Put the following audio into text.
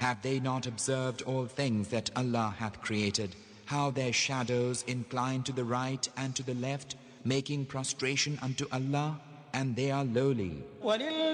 Have they not observed all things that Allah hath created, how their shadows incline to the right and to the left, making prostration unto Allah, and they are lowly?